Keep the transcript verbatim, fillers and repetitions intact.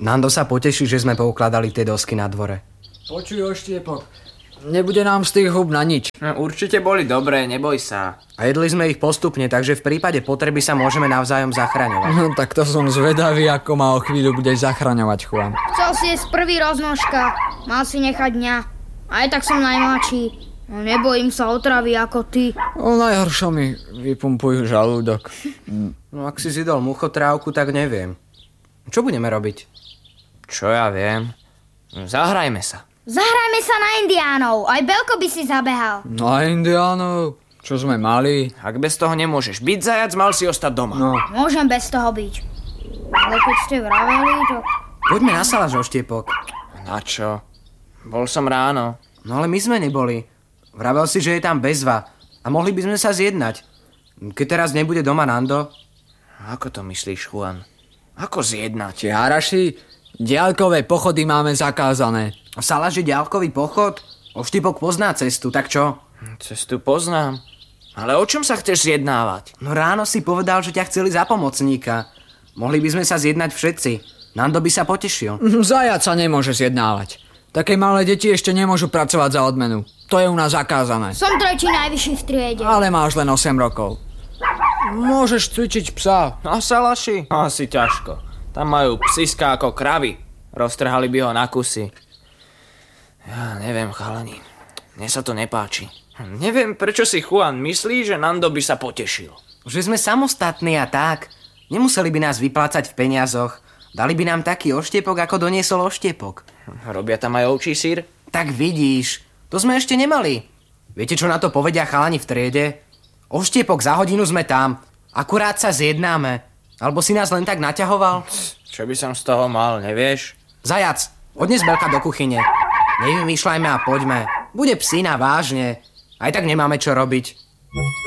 Nando sa poteší, že sme poukladali tie dosky na dvore. Počuj, Oštiepok, nebude nám z tých hub na nič. No, určite boli dobré, neboj sa. A jedli sme ich postupne, takže v prípade potreby sa môžeme navzájom zachraňovať. No tak to som zvedavý, ako ma o chvíľu budeš zachraňovať, Juan. Chcel si jesť prvý roznožka, mal si nechať mňa. Aj tak som najmladší. No, nebojím sa otravy ako ty. O najhoršom mi vypumpujú žalúdok. No ak si zjedol muchotrávku, tak neviem. Čo budeme robiť? Čo ja viem? Zahrajme sa. Zahrajme sa na indiánov, aj Belko by si zabehal. Na indiánov? Čo sme mali? Ak bez toho nemôžeš byť zajac, mal si ostať doma. No. Môžem bez toho byť. Ale keď ste vraveli, to... Poďme na saláž, Oštiepok. Na čo? Bol som ráno. No ale my sme neboli. Vravel si, že je tam bezva. A mohli by sme sa zjednať. Keď teraz nebude doma Nando. Ako to myslíš, Juan? Ako zjednať? Či haraši, diaľkové pochody máme zakázané. A saláž je ďalkový pochod? Oštiepok pozná cestu, tak čo? Cestu poznám. Ale o čom sa chceš zjednávať? No ráno si povedal, že ťa chceli za pomocníka. Mohli by sme sa zjednať všetci. Nando by sa potešil. Zajac sa nemôže zjednávať. Také malé deti ešte nemôžu pracovať za odmenu. To je u nás zakázané. Som tretí najvyšší v triede. Ale máš len osem rokov. Môžeš cvičiť psa. Na salaši? Asi ťažko. Tam majú psiská ako kravy. Roztrhali by ho na kusy. Ja neviem, chalani. Mne sa to nepáči. Neviem, prečo si Juan myslí, že Nando by sa potešil. Že sme samostatní a tak. Nemuseli by nás vyplácať v peniazoch. Dali by nám taký oštiepok, ako doniesol Oštiepok. Robia tam aj ovčí syr? Tak vidíš, to sme ešte nemali. Viete, čo na to povedia chalani v triede? Oštiepok, za hodinu sme tam. Akurát sa zjednáme. Alebo si nás len tak naťahoval? Čo by som z toho mal, nevieš? Zajac, odnes Belka do kuchyne. Nevymýšľajme a poďme. Bude psína, vážne. Aj tak nemáme čo robiť.